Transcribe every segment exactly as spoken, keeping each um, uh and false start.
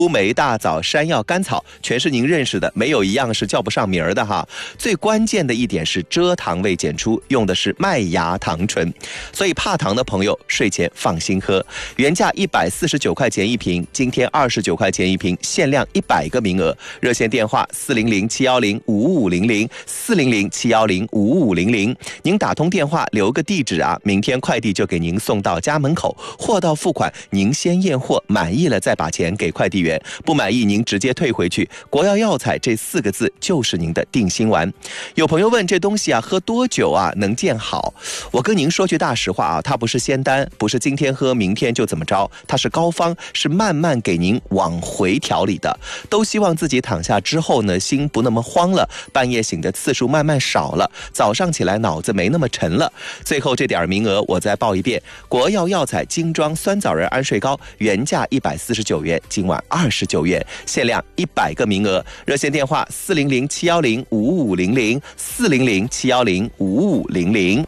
乌梅、大枣、山药、甘草，全是您认识的，没有一样是叫不上名儿的哈。最关键的一点是蔗糖味检出，用的是麦芽糖醇，所以怕糖的朋友睡前放心喝。原价一百四十九块钱一瓶，今天二十九块钱一瓶，限量一百个名额。热线电话四零零七幺零五五零零四零零七幺零五五零零，您打通电话留个地址啊，明天快递就给您送到家门口，货到付款，您先验货，满意了再把钱给快递员。不满意您直接退回去。国药药材这四个字就是您的定心丸。有朋友问这东西啊喝多久啊能见好？我跟您说句大实话啊，它不是仙丹，不是今天喝明天就怎么着，它是膏方，是慢慢给您往回调理的。都希望自己躺下之后呢，心不那么慌了，半夜醒的次数慢慢少了，早上起来脑子没那么沉了。最后这点名额我再报一遍，国药药材精装酸枣仁安睡膏，原价一百四十九元，今晚二十九元，限量一百个名额。热线电话四零零七幺零五五零零四零零七幺零五五零零。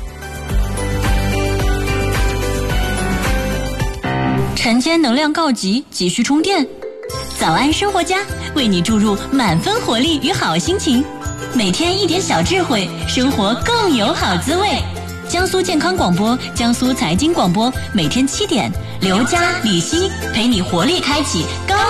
晨间能量告急，急需充电。早安生活家为你注入满分活力与好心情，每天一点小智慧，生活更有好滋味。江苏健康广播、江苏财经广播，每天七点，刘佳、李希陪你活力开启高